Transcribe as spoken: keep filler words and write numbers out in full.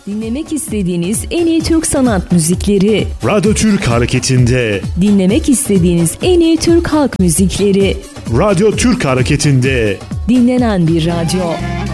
Dinlemek istediğiniz en iyi Türk sanat müzikleri. Radyo Türk Hareketi'nde. Dinlemek istediğiniz en iyi Türk halk müzikleri. Radyo Türk Hareketi'nde. Dinlenen bir radyo.